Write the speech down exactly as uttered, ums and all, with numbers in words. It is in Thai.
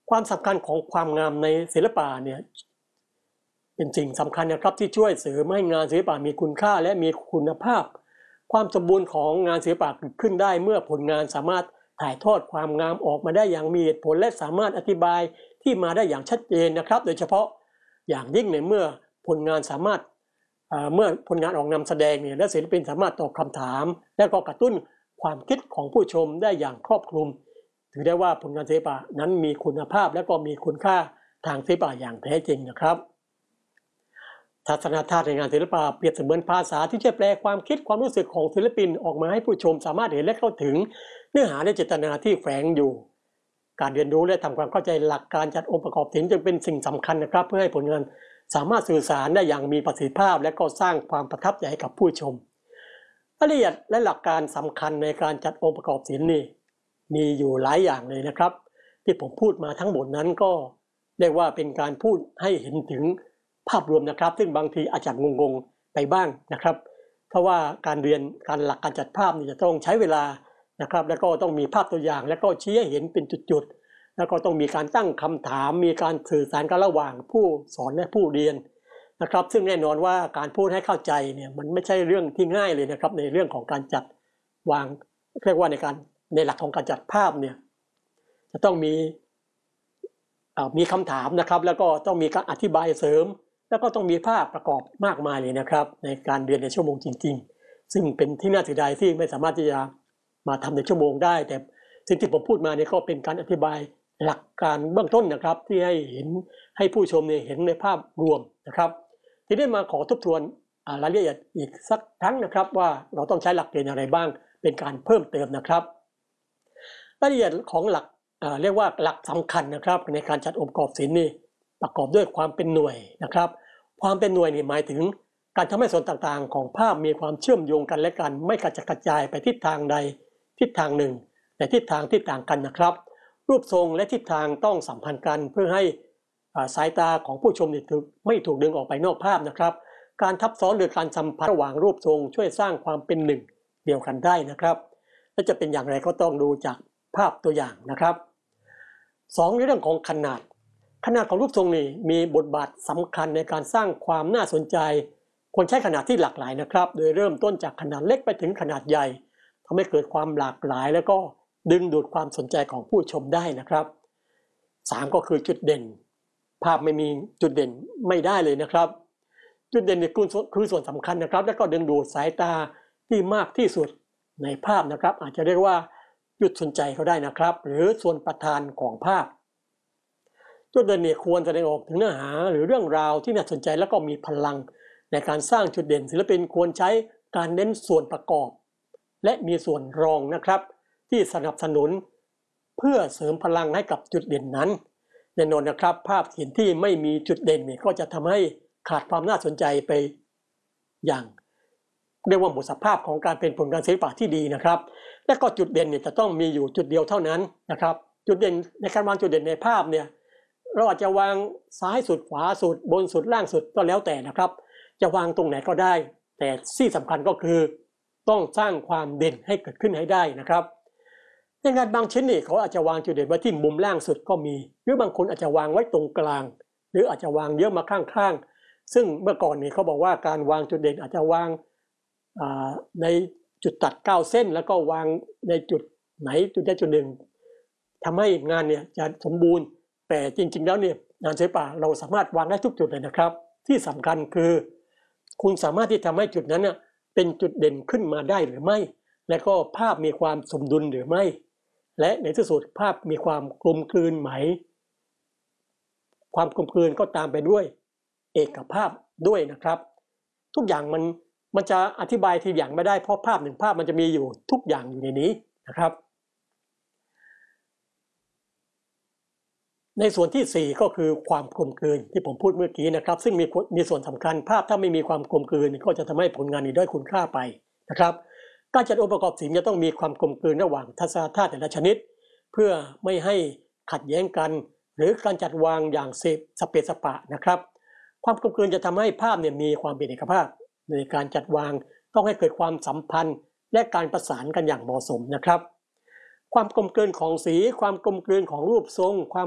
ความสำคัญของความงามในศิลปะเนี่ยเป็นสิ่งสำคัญนะครับที่ช่วยเสริมให้งานศิลปะมีคุณค่าและมีคุณภาพความสมบูรณ์ของงานศิลปะเกิดขึ้นได้เมื่อผลงานสามารถถ่ายทอดความงามออกมาได้อย่างมีเหตุผลและสามารถอธิบายที่มาได้อย่างชัดเจนนะครับโดยเฉพาะอย่างยิ่งในเมื่อผลงานสามารถเมื่อผลงานออกนำแสดงเนี่ยและศิลปินสามารถตอบคำถามและก็กระตุ้นความคิดของผู้ชมได้อย่างครอบคลุมถือได้ว่าผลงานศิลปะนั้นมีคุณภาพและก็มีคุณค่าทางศิลปะอย่างแท้จริงนะครับทัศนคติในงานศิลปะเปรียบเสมือนภาษาที่จะแปลความคิดความรู้สึกของศิลปินออกมาให้ผู้ชมสามารถเห็นและเข้าถึงเนื้อหาและเจตนาที่แฝงอยู่การเรียนรู้และทำความเข้าใจหลักการจัดองค์ประกอบศิลป์จึงเป็นสิ่งสำคัญนะครับเพื่อให้ผลงานสามารถสื่อสารได้อย่างมีประสิทธิภาพและก็สร้างความประทับใจให้กับผู้ชมรายละเอียดและหลักการสำคัญในการจัดองค์ประกอบศิลป์นี่มีอยู่หลายอย่างเลยนะครับที่ผมพูดมาทั้งหมดนั้นก็เรียกว่าเป็นการพูดให้เห็นถึงภาพรวมนะครับซึ่งบางทีอาจจะงงๆไปบ้างนะครับเพราะว่าการเรียนการหลักการจัดภาพนี่จะต้องใช้เวลานะครับแล้วก็ต้องมีภาพตัวอย่างแล้วก็ชี้ให้เห็นเป็นจุดๆแล้วก็ต้องมีการตั้งคำถามมีการสื่อสารกันระหว่างผู้สอนและผู้เรียนนะครับซึ่งแน่นอนว่าการพูดให้เข้าใจเนี่ยมันไม่ใช่เรื่องที่ง่ายเลยนะครับในเรื่องของการจัดวางเรียกว่าในการในหลักของการจัดภาพเนี่ยจะต้องมีมีคำถามนะครับแล้วก็ต้องมีการอธิบายเสริมแล้วก็ต้องมีภาพประกอบมากมายเลยนะครับในการเรียนในชั่วโมงจริงๆซึ่งเป็นที่น่าเสียดายที่ไม่สามารถที่จะมาทำในชั่วโมงได้แต่สิ่งที่ผมพูดมาเนี่ยก็เป็นการอธิบายหลักการเบื้องต้นนะครับที่ให้เห็นให้ผู้ชมเนี่ยเห็นในภาพรวมนะครับที่ได้มาขอทบทวนรายละเอียดอีกสักครั้งนะครับว่าเราต้องใช้หลักเกณฑ์อะไรบ้างเป็นการเพิ่มเติมนะครับรายละเอียดของหลักเรียกว่าหลักสำคัญนะครับในการจัดองค์ประกอบศิลป์นี่ประกอบด้วยความเป็นหน่วยนะครับความเป็นหน่วยนี่หมายถึงการทำให้ส่วนต่างๆของภาพมีความเชื่อมโยงกันและกันไม่กระจัดกระจายไปทิศทางใดทิศทางหนึ่งแต่ทิศทางที่ต่างกันนะครับรูปทรงและทิศทางต้องสัมพันธ์กันเพื่อให้สายตาของผู้ชมไม่ถูกดึงออกไปนอกภาพนะครับการทับซ้อนหรือการสัมพันธ์ระหว่างรูปทรงช่วยสร้างความเป็นหนึ่งเดียวกันได้นะครับและจะเป็นอย่างไรก็ต้องดูจากภาพตัวอย่างนะครับสองในเรื่องของขนาดขนาดของรูปทรงนี่มีบทบาทสำคัญในการสร้างความน่าสนใจควรใช้ขนาดที่หลากหลายนะครับโดยเริ่มต้นจากขนาดเล็กไปถึงขนาดใหญ่ทำให้เกิดความหลากหลายแล้วก็ดึงดูดความสนใจของผู้ชมได้นะครับสามก็คือจุดเด่นภาพไม่มีจุดเด่นไม่ได้เลยนะครับจุดเด่นนี่คือส่วนสำคัญนะครับแล้วก็ดึงดูดสายตาที่มากที่สุดในภาพนะครับอาจจะเรียกว่าจุดสนใจเขาได้นะครับหรือส่วนประธานของภาพจุดเด่นเนี่ยควรแสดงออกถึงเนื้อหาหรือเรื่องราวที่น่าสนใจแล้วก็มีพลังในการสร้างจุดเด่นศิลปินควรใช้การเน้นส่วนประกอบและมีส่วนรองนะครับที่สนับสนุนเพื่อเสริมพลังให้กับจุดเด่นนั้นแน่นอนนะครับภาพศิลป์ที่ไม่มีจุดเด่นเนี่ยก็จะทำให้ขาดความน่าสนใจไปอย่างเรียกว่าหมดสภาพของการเป็นผลงานศิลปะที่ดีนะครับและก็จุดเด่นเนี่ยจะต้องมีอยู่จุดเดียวเท่านั้นนะครับจุดเด่นในการวางจุดเด่นในภาพเนี่ยเราอาจจะวางซ้ายสุดขวาสุดบนสุดล่างสุดก็แล้วแต่นะครับจะวางตรงไหนก็ได้แต่ที่สำคัญก็คือต้องสร้างความเด่นให้เกิดขึ้นให้ได้นะครับในงานบางชิ้นนี่เขาอาจจะวางจุดเด่นไว้ที่มุมล่างสุดก็มีหรือบางคนอาจจะวางไว้ตรงกลางหรืออาจจะวางเยอะมาข้างๆซึ่งเมื่อก่อนนี่เขาบอกว่าการวางจุดเด่นอาจจะวางในจุดตัดเก้าเส้นแล้วก็วางในจุดไหนจุดใดจุดหนึ่งทำให้งานเนี่ยจะสมบูรณ์แต่จริงๆแล้วเนี่ยงานศิลปะเราสามารถวางได้ทุกจุดเลยนะครับที่สำคัญคือคุณสามารถที่ทำให้จุดนั้นเป็นจุดเด่นขึ้นมาได้หรือไม่และก็ภาพมีความสมดุลหรือไม่และในที่สุดภาพมีความกลมกลืนไหมความกลมกลืนก็ตามไปด้วยเอกภาพด้วยนะครับทุกอย่างมันมันจะอธิบายทีอย่างไม่ได้เพราะภาพหนึ่งภาพมันจะมีอยู่ทุกอย่างอยู่ในนี้นะครับในส่วนที่สี่ก็คือความกลมกลืนที่ผมพูดเมื่อกี้นะครับซึ่งมีมีส่วนสำคัญภาพถ้าไม่มีความกลมกลืนก็จะทำให้ผลงานนี้ด้อยคุณค่าไปนะครับการจัดองค์ประกอบศิลป์จะต้องมีความกลมกลืนระหว่างทัศนคติแต่ละชนิดเพื่อไม่ให้ขัดแย้งกันหรือการจัดวางอย่างเสพสเปซสปะนะครับความกลมกลืนจะทำให้ภาพเนี่ยมีความเป็นเอกภาพในการจัดวางต้องให้เกิดความสัมพันธ์และการประสานกันอย่างเหมาะสมนะครับความกลมกลืนของสีความกลมกลืนของรูปทรงความ